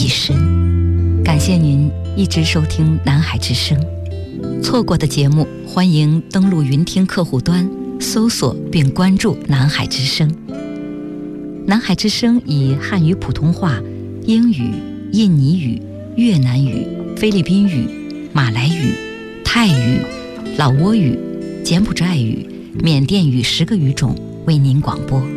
极深。感谢您一直收听南海之声，错过的节目欢迎登录云听客户端搜索并关注南海之声。南海之声以汉语普通话、英语、印尼语、越南语、菲律宾语、马来语、泰语、老挝语、柬埔寨语、缅甸语10个语种为您广播。